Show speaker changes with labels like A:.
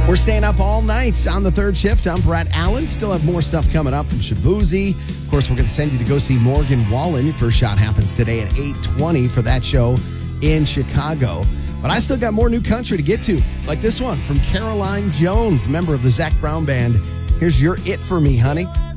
A: We're staying up all night on the third shift. I'm Brett Allen. Still have more stuff coming up from Shaboozey. Of course, we're going to send you to go see Morgan Wallen. Your first shot happens today at 8:20 for that show in Chicago. But I still got more new country to get to, like this one from Caroline Jones, member of the Zac Brown Band. Here's Your It For Me, Honey.